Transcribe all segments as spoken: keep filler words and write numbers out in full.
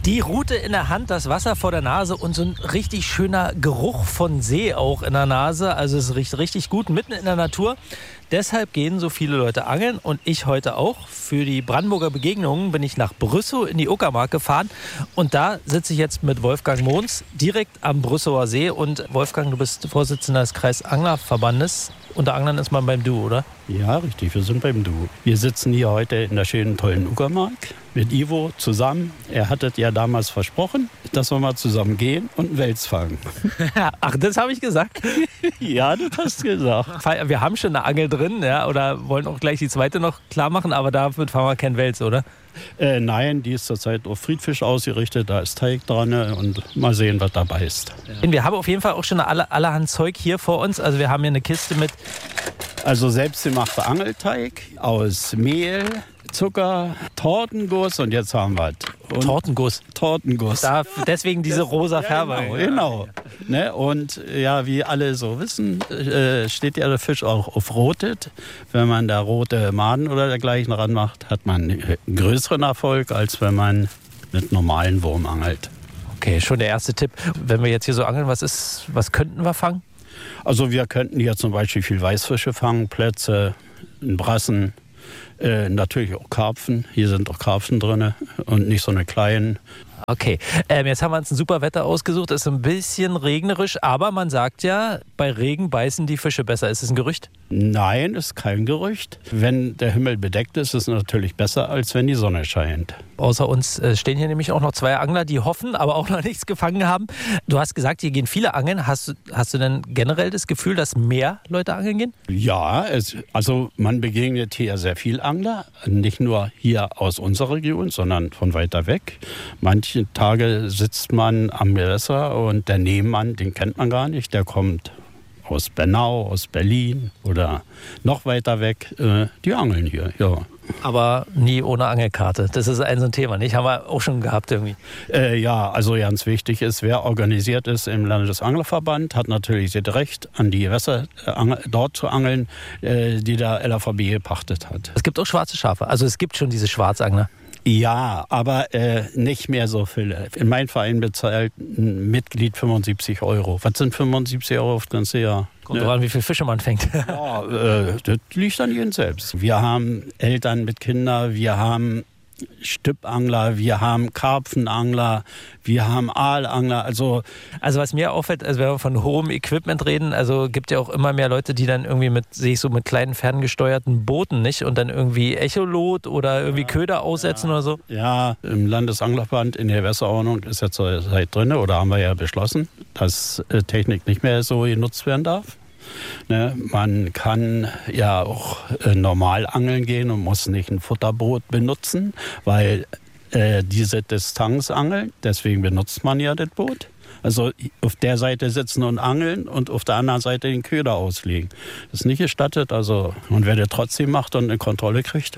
Die Rute in der Hand, das Wasser vor der Nase und so ein richtig schöner Geruch von See auch in der Nase. Also es riecht richtig gut, mitten in der Natur. Deshalb gehen so viele Leute angeln und ich heute auch. Für die Brandenburger Begegnungen bin ich nach Brüssow in die Uckermark gefahren. Und da sitze ich jetzt mit Wolfgang Mohns direkt am Brüssower See. Und Wolfgang, du bist Vorsitzender des Kreisanglerverbandes. Unter Anglern ist man beim Du, oder? Ja, richtig, wir sind beim Du. Wir sitzen hier heute in der schönen, tollen Uckermark mit Ivo zusammen. Er hatte ja damals versprochen, dass wir mal zusammen gehen und einen Wels fangen. Ach, das habe ich gesagt? Ja, das hast du gesagt. Wir haben schon eine Angel drin, ja, oder wollen auch gleich die zweite noch klar machen, aber damit fahren wir keinen Wels, oder? Äh, nein, die ist zurzeit auf Friedfisch ausgerichtet, da ist Teig dran und mal sehen, was dabei ist. Ja. Wir haben auf jeden Fall auch schon alle, allerhand Zeug hier vor uns, also wir haben hier eine Kiste mit... Also selbstgemachter Angelteig aus Mehl, Zucker, Tortenguss und jetzt haben wir es. Tortenguss? Tortenguss. Da, deswegen diese rosa Färbe. Ja, genau. genau. Ne? Und ja, wie alle so wissen, äh, steht ja der Fisch auch auf Rotet. Wenn man da rote Maden oder dergleichen ranmacht, hat man einen größeren Erfolg, als wenn man mit normalen Wurm angelt. Okay, schon der erste Tipp. Wenn wir jetzt hier so angeln, was ist, was könnten wir fangen? Also wir könnten hier zum Beispiel viel Weißfische fangen, Plätze, Brassen, äh, natürlich auch Karpfen. Hier sind auch Karpfen drin und nicht so eine kleinen. Okay, ähm, jetzt haben wir uns ein super Wetter ausgesucht. Es ist ein bisschen regnerisch, aber man sagt ja, bei Regen beißen die Fische besser. Ist es ein Gerücht? Nein, ist kein Gerücht. Wenn der Himmel bedeckt ist, ist es natürlich besser, als wenn die Sonne scheint. Außer uns äh, stehen hier nämlich auch noch zwei Angler, die hoffen, aber auch noch nichts gefangen haben. Du hast gesagt, hier gehen viele angeln. Hast, hast du denn generell das Gefühl, dass mehr Leute angeln gehen? Ja, es, also man begegnet hier sehr viel Angler. Nicht nur hier aus unserer Region, sondern von weiter weg. Manche Tage sitzt man am Gewässer und der Nebenmann, den kennt man gar nicht, der kommt aus Bernau, aus Berlin oder noch weiter weg. Äh, die angeln hier, ja. Aber nie ohne Angelkarte. Das ist ein so ein Thema, nicht? Haben wir auch schon gehabt irgendwie. Äh, ja, also ganz wichtig ist, wer organisiert ist im Landesanglerverband, hat natürlich das Recht, an die Gewässer äh, dort zu angeln, äh, die der L A V B gepachtet hat. Es gibt auch schwarze Schafe. Also es gibt schon diese Schwarzangler. Ja, aber äh, nicht mehr so viele. In meinem Verein bezahlt ein Mitglied fünfundsiebzig Euro. Was sind fünfundsiebzig Euro auf das ganze Jahr? Kommt drauf an, wie viele Fische man fängt. Ja, äh, das liegt an jedem selbst. Wir haben Eltern mit Kindern, wir haben Stippangler, wir haben Karpfenangler, wir haben Aalangler. Also, also was mir auffällt, also wenn wir von hohem Equipment reden, also gibt ja auch immer mehr Leute, die dann irgendwie mit, sehe ich so mit kleinen ferngesteuerten Booten, nicht? Und dann irgendwie Echolot oder irgendwie ja, Köder aussetzen ja, oder so. Ja, im Landesanglerverband in der Gewässerordnung ist jetzt seit drin, oder haben wir ja beschlossen, dass äh, Technik nicht mehr so genutzt werden darf. Ne, man kann ja auch äh, normal angeln gehen und muss nicht ein Futterboot benutzen, weil äh, diese Distanzangeln, deswegen benutzt man ja das Boot. Also auf der Seite sitzen und angeln und auf der anderen Seite den Köder auslegen. Das ist nicht gestattet. Also, und wer das trotzdem macht und eine Kontrolle kriegt,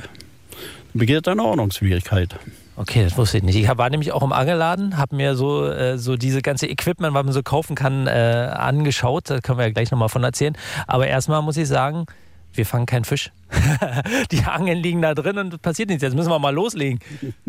begeht eine Ordnungswidrigkeit. Okay, das wusste ich nicht. Ich war nämlich auch im Angelladen, habe mir so, äh, so diese ganze Equipment, was man so kaufen kann, äh, angeschaut. Da können wir ja gleich nochmal von erzählen. Aber erstmal muss ich sagen, wir fangen keinen Fisch. Die Angeln liegen da drin und passiert nichts. Jetzt müssen wir mal loslegen.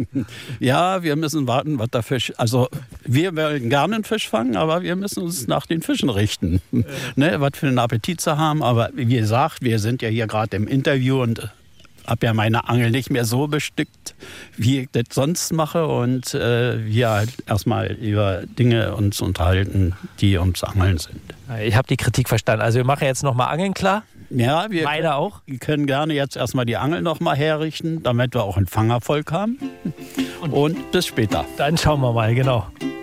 Ja, wir müssen warten, was der Fisch... Also wir wollen gerne einen Fisch fangen, aber wir müssen uns nach den Fischen richten. Ja. Ne, was für einen Appetit zu haben. Aber wie gesagt, wir sind ja hier gerade im Interview und... habe ja meine Angel nicht mehr so bestückt, wie ich das sonst mache. Und äh, wir halt erstmal über Dinge uns unterhalten, die ums Angeln sind. Ich habe die Kritik verstanden. Also wir machen jetzt nochmal Angeln klar. Ja, wir Beide auch. Wir können gerne jetzt erstmal die Angel nochmal herrichten, damit wir auch einen Fangerfolg haben. Und, Und bis später. Dann schauen wir mal, genau.